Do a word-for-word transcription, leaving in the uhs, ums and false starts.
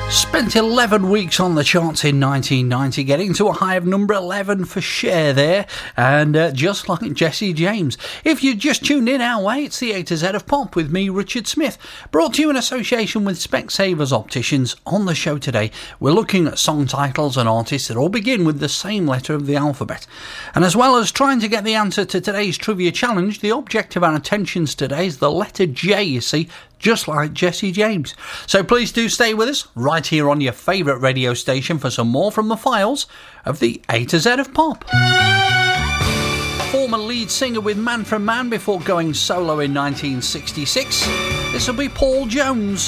Spent eleven weeks on the charts in nineteen ninety, getting to a high of number eleven for Cher there, and uh, just like Jesse James. If you just tuned in our way, it's the A to Z of Pop with me, Richard Smith, brought to you in association with Specsavers Opticians. On the show today, we're looking at song titles and artists that all begin with the same letter of the alphabet. And as well as trying to get the answer to today's trivia challenge, the object of our attentions today is the letter J, you see, just like Jesse James. So please do stay with us right here on your favourite radio station for some more from the files of the A to Z of Pop. Former lead singer with Man from Man before going solo in nineteen sixty-six, this will be Paul Jones.